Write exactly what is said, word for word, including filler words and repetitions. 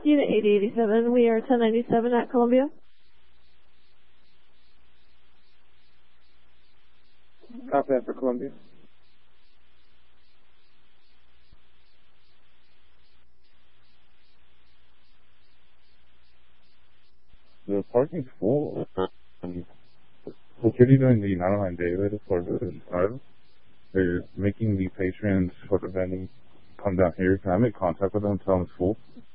Unit eighty eighty-seven, we are ten ninety-seven at Columbia. Copy that for Columbia. The parking's full. Um, security during the nine oh nine daily for the start. They're making the patrons for the vending come down here. Can I make contact with them and tell them it's full?